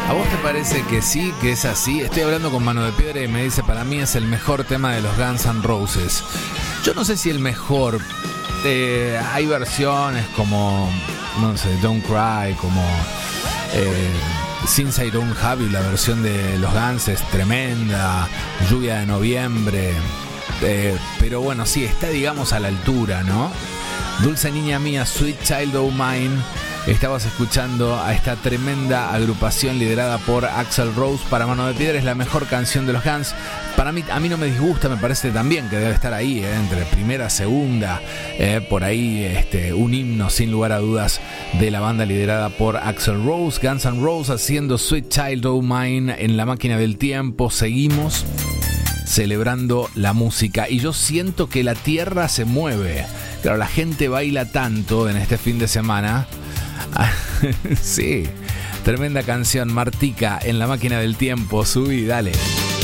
¿A vos te parece que sí, que es así? Estoy hablando con Mano de Piedra y me dice, para mí es el mejor tema de los Guns N' Roses. Yo no sé si el mejor. Hay versiones como, no sé, Don't Cry, como Since I Don't Have You, la versión de los Guns es tremenda, Lluvia de Noviembre. Pero bueno, sí, está digamos a la altura, ¿no? Dulce Niña Mía, Sweet Child O' Mine. Estabas escuchando a esta tremenda agrupación liderada por Axl Rose. Para Mano de Piedra es la mejor canción de los Guns. Para mí, a mí no me disgusta, me parece también que debe estar ahí, entre primera, segunda, por ahí un himno sin lugar a dudas de la banda liderada por Axl Rose. Guns N' Roses haciendo Sweet Child O' Mine en la máquina del tiempo. Seguimos celebrando la música y yo siento que la tierra se mueve. Claro, la gente baila tanto en este fin de semana. Sí, tremenda canción, Martica en la máquina del tiempo. Subí, dale.